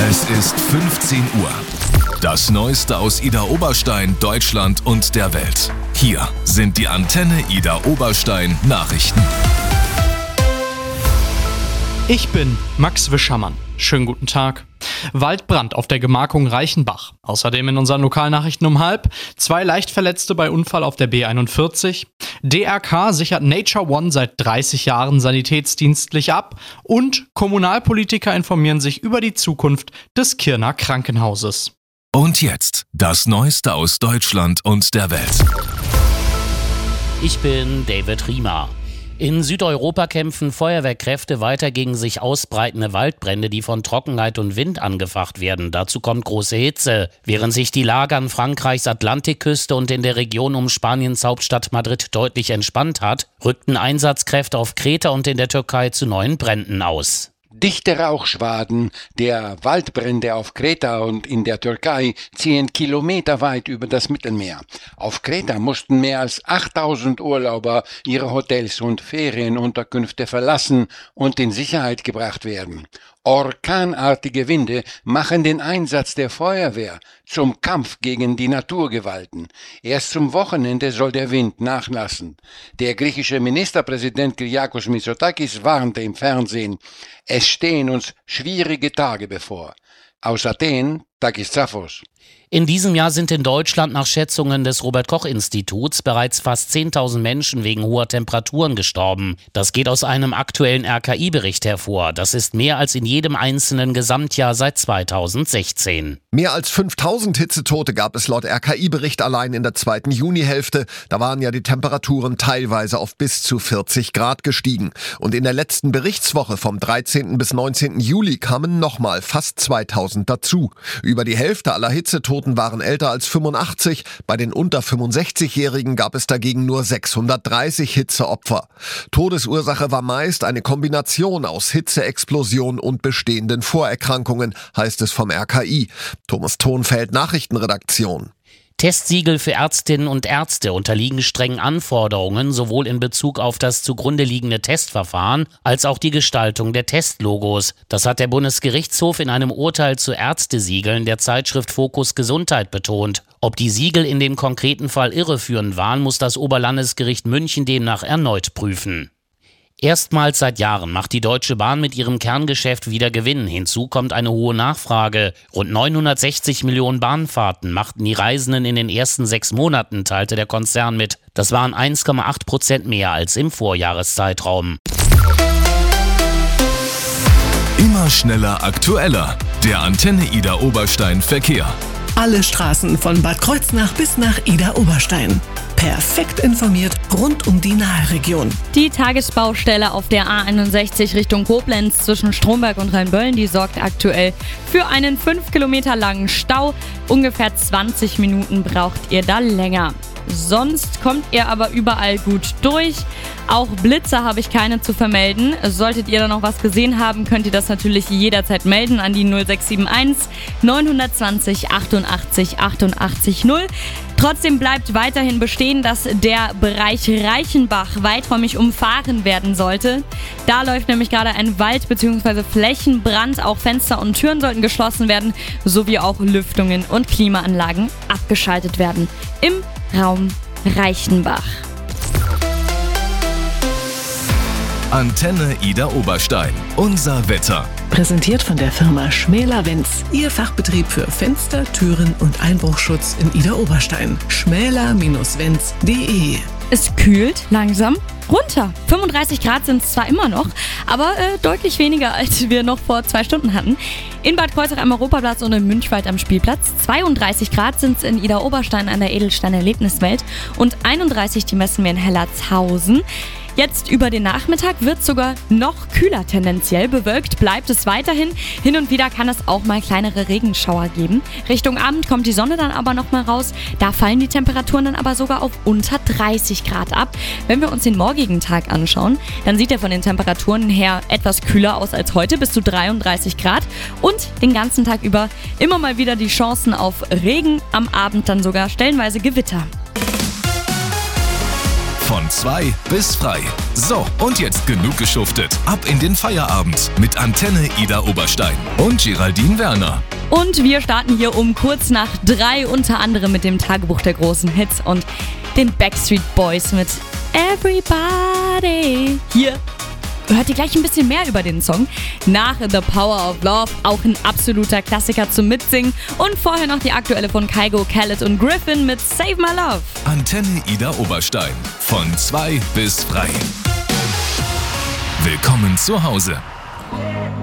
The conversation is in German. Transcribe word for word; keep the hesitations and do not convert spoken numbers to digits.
Es ist fünfzehn Uhr. Das Neueste aus Idar Oberstein, Deutschland und der Welt. Hier sind die Antenne Idar Oberstein Nachrichten. Ich bin Max Wischermann. Schönen guten Tag. Waldbrand auf der Gemarkung Reichenbach. Außerdem in unseren Lokalnachrichten um halb. Zwei Leichtverletzte bei Unfall auf der B einundvierzig. D R K sichert Nature One seit dreißig Jahren sanitätsdienstlich ab. Und Kommunalpolitiker informieren sich über die Zukunft des Kirner Krankenhauses. Und jetzt das Neueste aus Deutschland und der Welt. Ich bin David Riemer. In Südeuropa kämpfen Feuerwehrkräfte weiter gegen sich ausbreitende Waldbrände, die von Trockenheit und Wind angefacht werden. Dazu kommt große Hitze. Während sich die Lage an Frankreichs Atlantikküste und in der Region um Spaniens Hauptstadt Madrid deutlich entspannt hat, rückten Einsatzkräfte auf Kreta und in der Türkei zu neuen Bränden aus. Dichte Rauchschwaden der Waldbrände auf Kreta und in der Türkei ziehen kilometerweit über das Mittelmeer. Auf Kreta mussten mehr als achttausend Urlauber ihre Hotels und Ferienunterkünfte verlassen und in Sicherheit gebracht werden. Orkanartige Winde machen den Einsatz der Feuerwehr zum Kampf gegen die Naturgewalten. Erst zum Wochenende soll der Wind nachlassen. Der griechische Ministerpräsident Kyriakos Mitsotakis warnte im Fernsehen, es stehen uns schwierige Tage bevor. Aus Athen, Takis Zaphos. In diesem Jahr sind in Deutschland nach Schätzungen des Robert-Koch-Instituts bereits fast zehntausend Menschen wegen hoher Temperaturen gestorben. Das geht aus einem aktuellen R K I-Bericht hervor. Das ist mehr als in jedem einzelnen Gesamtjahr seit zweitausendsechzehn. Mehr als fünftausend Hitzetote gab es laut R K I-Bericht allein in der zweiten Junihälfte. Da waren ja die Temperaturen teilweise auf bis zu vierzig Grad gestiegen. Und in der letzten Berichtswoche vom dreizehnten bis neunzehnten Juli kamen nochmal fast zweitausend dazu. Über die Hälfte aller Hitzetoten waren älter als fünfundachtzig. Bei den unter fünfundsechzigjährigen gab es dagegen nur sechshundertdreißig Hitzeopfer. Todesursache war meist eine Kombination aus Hitzeexplosion und bestehenden Vorerkrankungen, heißt es vom R K I. Thomas Thonfeld, Nachrichtenredaktion. Testsiegel für Ärztinnen und Ärzte unterliegen strengen Anforderungen, sowohl in Bezug auf das zugrunde liegende Testverfahren als auch die Gestaltung der Testlogos. Das hat der Bundesgerichtshof in einem Urteil zu Ärztesiegeln der Zeitschrift Fokus Gesundheit betont. Ob die Siegel in dem konkreten Fall irreführend waren, muss das Oberlandesgericht München demnach erneut prüfen. Erstmals seit Jahren macht die Deutsche Bahn mit ihrem Kerngeschäft wieder Gewinn. Hinzu kommt eine hohe Nachfrage. Rund neunhundertsechzig Millionen Bahnfahrten machten die Reisenden in den ersten sechs Monaten, teilte der Konzern mit. Das waren eins Komma acht Prozent mehr als im Vorjahreszeitraum. Immer schneller, aktueller. Der Antenne Idar Oberstein Verkehr. Alle Straßen von Bad Kreuznach bis nach Idar Oberstein. Perfekt informiert rund um die Naheregion. Die Tagesbaustelle auf der A einundsechzig Richtung Koblenz zwischen Stromberg und Rheinböllen, die sorgt aktuell für einen fünf Kilometer langen Stau. Ungefähr zwanzig Minuten braucht ihr da länger. Sonst kommt ihr aber überall gut durch. Auch Blitze habe ich keine zu vermelden. Solltet ihr da noch was gesehen haben, könnt ihr das natürlich jederzeit melden an die null sechs sieben eins neun zwei null achtundachtzig achtundachtzig null. Trotzdem bleibt weiterhin bestehen, dass der Bereich Reichenbach weiträumig umfahren werden sollte. Da läuft nämlich gerade ein Wald- bzw. Flächenbrand. Auch Fenster und Türen sollten geschlossen werden, sowie auch Lüftungen und Klimaanlagen abgeschaltet werden im Raum Reichenbach. Antenne Idar Oberstein. Unser Wetter. Präsentiert von der Firma Schmäler-Wenz. Ihr Fachbetrieb für Fenster, Türen und Einbruchschutz in Idar Oberstein. schmäler Bindestrich wenz Punkt de. Es kühlt langsam runter. fünfunddreißig Grad sind es zwar immer noch, aber äh, deutlich weniger, als wir noch vor zwei Stunden hatten. In Bad Kreuznach am Europaplatz und in Münchwald am Spielplatz. zweiunddreißig Grad sind es in Idar Oberstein an der Edelstein Erlebniswelt und einunddreißig die messen wir in Hellertshausen. Jetzt über den Nachmittag wird sogar noch kühler tendenziell. Bewölkt bleibt es weiterhin. Hin und wieder kann es auch mal kleinere Regenschauer geben. Richtung Abend kommt die Sonne dann aber noch mal raus. Da fallen die Temperaturen dann aber sogar auf unter dreißig Grad ab. Wenn wir uns den morgigen Tag anschauen, dann sieht er von den Temperaturen her etwas kühler aus als heute, bis zu dreiunddreißig Grad. Und den ganzen Tag über immer mal wieder die Chancen auf Regen, am Abend dann sogar stellenweise Gewitter. Von zwei bis frei. So, und jetzt genug geschuftet. Ab in den Feierabend mit Antenne Ida Oberstein und Geraldine Werner. Und wir starten hier um kurz nach drei, unter anderem mit dem Tagebuch der großen Hits und den Backstreet Boys mit Everybody. Hier hört ihr gleich ein bisschen mehr über den Song. Nach The Power of Love auch ein absoluter Klassiker zum Mitsingen. Und vorher noch die aktuelle von Kygo, Khaled und Griffin mit Save My Love. Antenne Ida Oberstein. Von zwei bis frei. Willkommen zu Hause.